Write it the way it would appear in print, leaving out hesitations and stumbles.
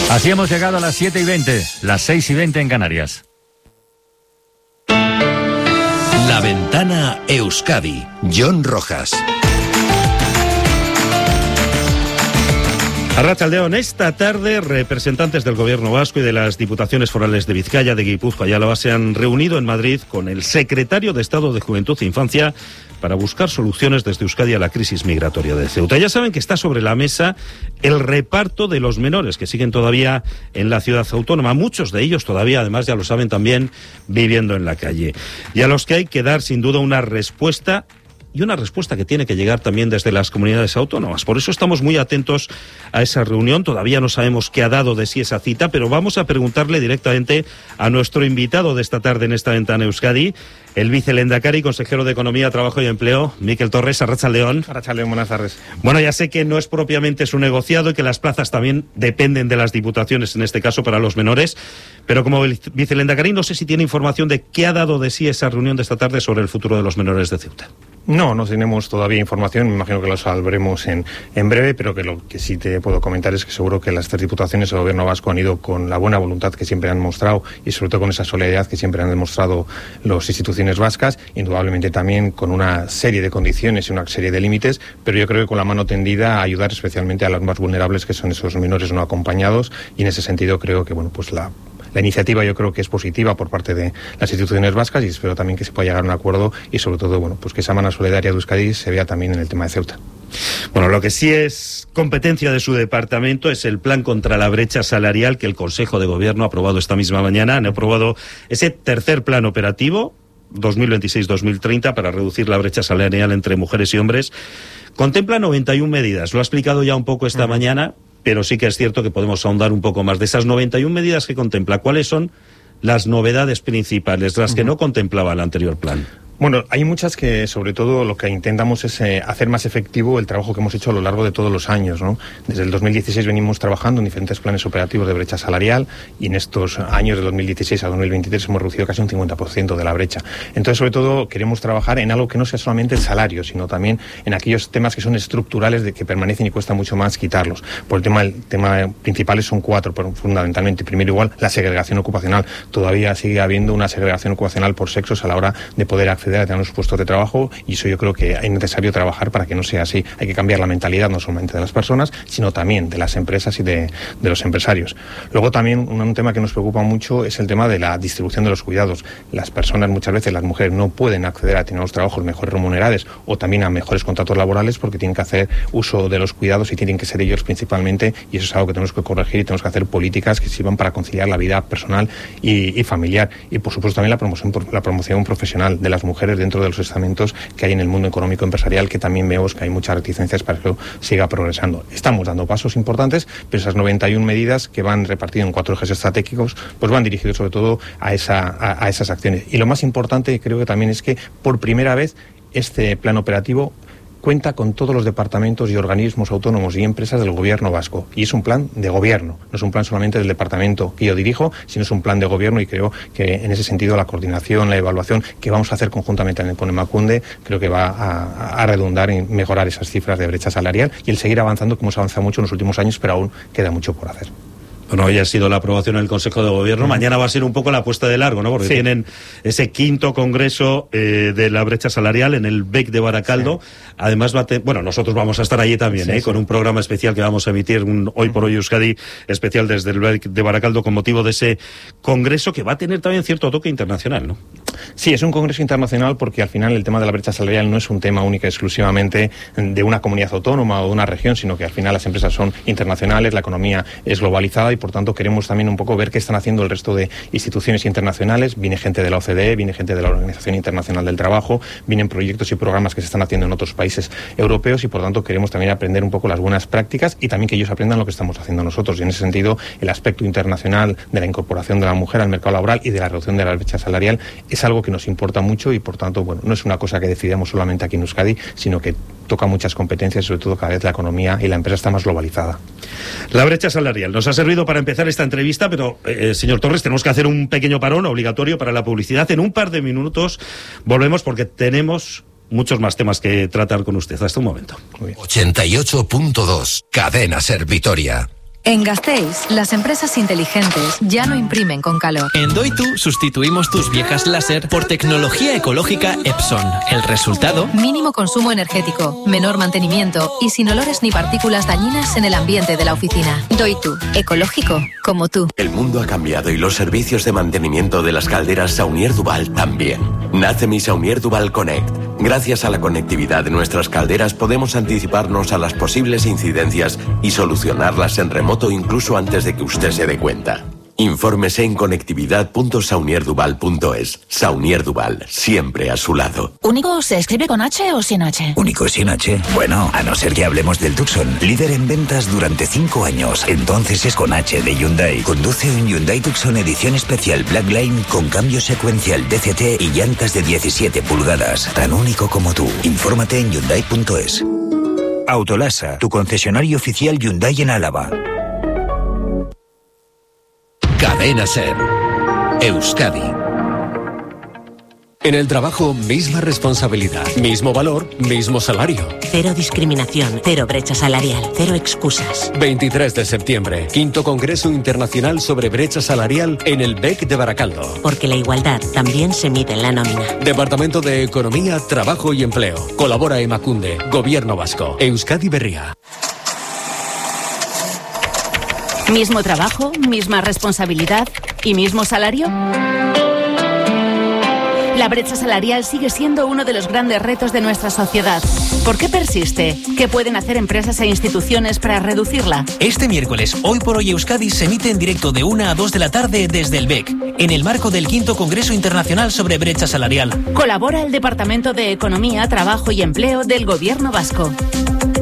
Así hemos llegado a las 7:20, las 6:20 en Canarias. La Ventana Euskadi, Jon Rojas. Arratsaldeon, esta tarde representantes del Gobierno vasco y de las Diputaciones Forales de Vizcaya, de Guipúzcoa y Álava se han reunido en Madrid con el secretario de Estado de Juventud e Infancia para buscar soluciones desde Euskadi a la crisis migratoria de Ceuta. Ya saben que está sobre la mesa el reparto de los menores que siguen todavía en la ciudad autónoma, muchos de ellos todavía, además ya lo saben también, viviendo en la calle, y a los que hay que dar sin duda una respuesta, y una respuesta que tiene que llegar también desde las comunidades autónomas. Por eso estamos muy atentos a esa reunión. Todavía no sabemos qué ha dado de sí esa cita, pero vamos a preguntarle directamente a nuestro invitado de esta tarde en esta Ventana Euskadi, el vicelehendakari, consejero de Economía, Trabajo y Empleo, Mikel Torres. Arratsaldeon. Arratsaldeon, buenas tardes. Bueno, ya sé que no es propiamente su negociado y que las plazas también dependen de las diputaciones, en este caso para los menores, pero como vicelehendakari no sé si tiene información de qué ha dado de sí esa reunión de esta tarde sobre el futuro de los menores de Ceuta. No tenemos todavía información, me imagino que lo sabremos en breve, pero que lo que sí te puedo comentar es que seguro que las tres diputaciones del Gobierno vasco han ido con la buena voluntad que siempre han mostrado y sobre todo con esa solidaridad que siempre han demostrado las instituciones vascas, indudablemente también con una serie de condiciones y una serie de límites, pero yo creo que con la mano tendida a ayudar especialmente a los más vulnerables, que son esos menores no acompañados, y en ese sentido creo que la iniciativa yo creo que es positiva por parte de las instituciones vascas y espero también que se pueda llegar a un acuerdo y sobre todo que esa mano solidaria de Euskadi se vea también en el tema de Ceuta. Bueno, lo que sí es competencia de su departamento es el plan contra la brecha salarial que el Consejo de Gobierno ha aprobado esta misma mañana. Han aprobado ese tercer plan operativo 2026-2030 para reducir la brecha salarial entre mujeres y hombres. Contempla 91 medidas. Lo ha explicado ya un poco esta mañana, pero sí que es cierto que podemos ahondar un poco más. De esas 91 medidas que contempla, ¿cuáles son las novedades principales, las que no contemplaba el anterior plan? Bueno, hay muchas que, sobre todo, lo que intentamos es hacer más efectivo el trabajo que hemos hecho a lo largo de todos los años, ¿no? Desde el 2016 venimos trabajando en diferentes planes operativos de brecha salarial y en estos años de 2016 a 2023 hemos reducido casi un 50% de la brecha. Entonces, sobre todo, queremos trabajar en algo que no sea solamente el salario, sino también en aquellos temas que son estructurales, de que permanecen y cuesta mucho más quitarlos. Por el tema principal son 4, pero fundamentalmente. Primero, igual, la segregación ocupacional. Todavía sigue habiendo una segregación ocupacional por sexos a la hora de poder acceder a tener los puestos de trabajo, y eso yo creo que es necesario trabajar para que no sea así. Hay que cambiar la mentalidad no solamente de las personas, sino también de las empresas y de los empresarios. Luego también un tema que nos preocupa mucho es el tema de la distribución de los cuidados. Las personas, muchas veces las mujeres, no pueden acceder a tener los trabajos mejor remunerados o también a mejores contratos laborales porque tienen que hacer uso de los cuidados y tienen que ser ellos principalmente, y eso es algo que tenemos que corregir y tenemos que hacer políticas que sirvan para conciliar la vida personal y familiar. Y por supuesto también la promoción profesional de las mujeres dentro de los estamentos que hay en el mundo económico empresarial, que también vemos que hay muchas reticencias para que siga progresando. Estamos dando pasos importantes, pero esas 91 medidas que van repartidas en 4 ejes estratégicos, pues van dirigidos sobre todo a esas acciones. Y lo más importante creo que también es que por primera vez este plan operativo cuenta con todos los departamentos y organismos autónomos y empresas del Gobierno vasco. Y es un plan de gobierno, no es un plan solamente del departamento que yo dirijo, sino es un plan de gobierno, y creo que en ese sentido la coordinación, la evaluación que vamos a hacer conjuntamente con Emakunde, creo que va a redundar en mejorar esas cifras de brecha salarial y el seguir avanzando, como hemos avanzado mucho en los últimos años, pero aún queda mucho por hacer. Bueno, hoy ha sido la aprobación en el Consejo de Gobierno. Mañana va a ser un poco la puesta de largo, ¿no? Porque tienen ese 5º congreso de la brecha salarial en el BEC de Baracaldo. Sí. Además, nosotros vamos a estar allí también, con un programa especial que vamos a emitir, un Hoy por Hoy Euskadi especial desde el BEC de Baracaldo con motivo de ese congreso que va a tener también cierto toque internacional, ¿no? Sí, es un congreso internacional porque al final el tema de la brecha salarial no es un tema único exclusivamente de una comunidad autónoma o de una región, sino que al final las empresas son internacionales, la economía es globalizada y por tanto queremos también un poco ver qué están haciendo el resto de instituciones internacionales. Viene gente de la OCDE, viene gente de la Organización Internacional del Trabajo, vienen proyectos y programas que se están haciendo en otros países europeos y por tanto queremos también aprender un poco las buenas prácticas y también que ellos aprendan lo que estamos haciendo nosotros. Y en ese sentido el aspecto internacional de la incorporación de la mujer al mercado laboral y de la reducción de la brecha salarial es algo que nos importa mucho y por tanto no es una cosa que decidamos solamente aquí en Euskadi, sino que toca muchas competencias y sobre todo cada vez la economía y la empresa está más globalizada. La brecha salarial nos ha servido para empezar esta entrevista, pero señor Torres, tenemos que hacer un pequeño parón obligatorio para la publicidad. En un par de minutos volvemos porque tenemos muchos más temas que tratar con usted. Hasta un momento. 88.2 Cadena Ser Vitoria. En Gasteiz, las empresas inteligentes ya no imprimen con calor. En Doitu sustituimos tus viejas láser por tecnología ecológica Epson. El resultado: mínimo consumo energético, menor mantenimiento y sin olores ni partículas dañinas en el ambiente de la oficina. Doitu, ecológico como tú. El mundo ha cambiado y los servicios de mantenimiento de las calderas Saunier Duval también. Nace mi Saunier Duval Connect. Gracias a la conectividad de nuestras calderas podemos anticiparnos a las posibles incidencias y solucionarlas en remoto incluso antes de que usted se dé cuenta. Infórmese en conectividad.saunierduval.es. Saunier Duval, siempre a su lado. ¿Único se escribe con H o sin H? ¿Único sin H? Bueno, a no ser que hablemos del Tucson, líder en ventas durante 5 años. Entonces es con H de Hyundai. Conduce un Hyundai Tucson edición especial Black Line con cambio secuencial DCT y llantas de 17 pulgadas. Tan único como tú. Infórmate en Hyundai.es. Autolasa, tu concesionario oficial Hyundai en Álava. Cadena SER. Euskadi. En el trabajo, misma responsabilidad, mismo valor, mismo salario. Cero discriminación, cero brecha salarial, cero excusas. 23 de septiembre, 5º Congreso Internacional sobre Brecha Salarial en el BEC de Baracaldo. Porque la igualdad también se mide en la nómina. Departamento de Economía, Trabajo y Empleo. Colabora Emakunde, Gobierno Vasco. Euskadi Berria. ¿Mismo trabajo, misma responsabilidad y mismo salario? La brecha salarial sigue siendo uno de los grandes retos de nuestra sociedad. ¿Por qué persiste? ¿Qué pueden hacer empresas e instituciones para reducirla? Este miércoles, Hoy por Hoy Euskadi se emite en directo de 1 a 2 de la tarde desde el BEC, en el marco del 5º Congreso Internacional sobre Brecha Salarial. Colabora el Departamento de Economía, Trabajo y Empleo del Gobierno Vasco.